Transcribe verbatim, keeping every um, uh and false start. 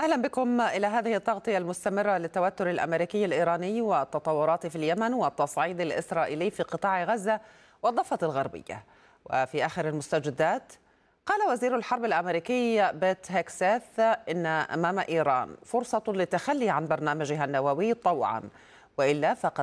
أهلا بكم إلى هذه التغطية المستمرة للتوتر الأمريكي الإيراني والتطورات في اليمن والتصعيد الإسرائيلي في قطاع غزة والضفة الغربية. وفي آخر المستجدات قال وزير الحرب الأمريكي بيت هيكسيث إن أمام إيران فرصة للتخلي عن برنامجها النووي طوعا، وإلا فقد